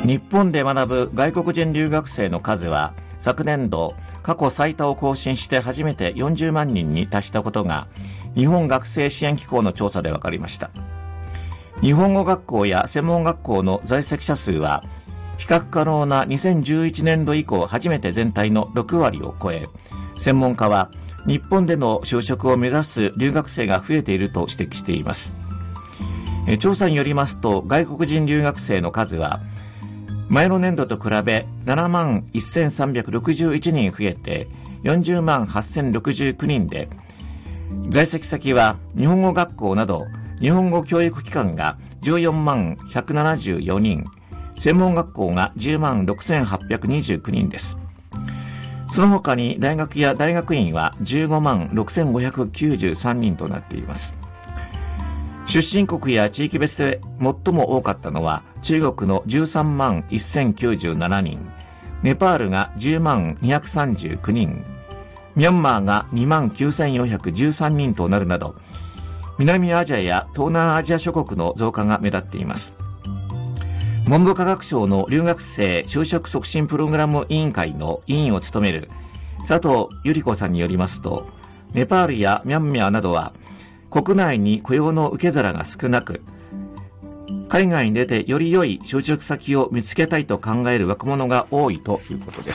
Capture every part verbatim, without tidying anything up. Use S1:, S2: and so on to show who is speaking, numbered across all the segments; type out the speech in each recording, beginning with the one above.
S1: 日本で学ぶ外国人留学生の数は昨年度過去最多を更新して初めてよんじゅうまんにんに達したことが日本学生支援機構の調査で分かりました。日本語学校や専門学校の在籍者数は比較可能なにせんじゅういちねんど以降初めて全体のろくわりを超え、専門家は日本での就職を目指す留学生が増えていると指摘しています。調査によりますと、外国人留学生の数は前の年度と比べななまんせんさんびゃくろくじゅういちにん増えてよんじゅうまんはっせんろくじゅうきゅうにんで、在籍先は日本語学校など日本語教育機関がじゅうよんまんひゃくななじゅうよにん、専門学校がじゅうまんろくせんはっぴゃくにじゅうきゅうにんです。その他に大学や大学院はじゅうごまんろくせんごひゃくきゅうじゅうさんにんとなっています。出身国や地域別で最も多かったのは中国のじゅうさんまんせんきゅうじゅうななにん、ネパールがじゅうまんにひゃくさんじゅうきゅうにん、ミャンマーがにまんきゅうせんよんひゃくじゅうさんにんとなるなど、南アジアや東南アジア諸国の増加が目立っています。文部科学省の留学生就職促進プログラム委員会の委員を務める佐藤由里子さんによりますと、ネパールやミャンマーなどは国内に雇用の受け皿が少なく、海外に出てより良い就職先を見つけたいと考える若者が多いということです。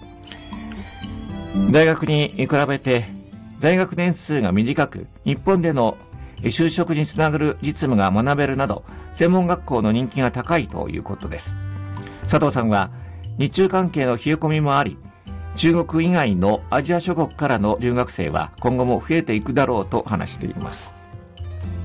S1: 大学に比べて在学年数が短く、日本での就職につながる実務が学べるなど、専門学校の人気が高いということです。佐藤さんは、日中関係の冷え込みもあり、中国以外のアジア諸国からの留学生は今後も増えていくだろうと話しています。